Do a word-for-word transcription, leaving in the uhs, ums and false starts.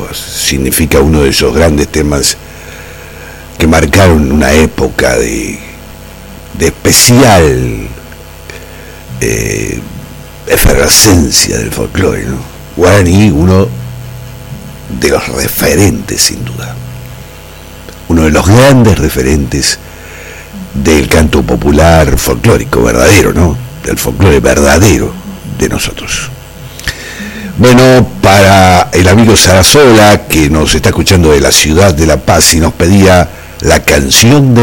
significa uno de esos grandes temas que marcaron una época de, de especial eh, efervescencia del folclore, ¿no? Guaraní, uno de los referentes, sin duda, uno de los grandes referentes del canto popular folclórico verdadero, ¿no? Del folclore verdadero de nosotros. Bueno, para el amigo Sarasola, que nos está escuchando de la ciudad de La Paz y nos pedía la canción de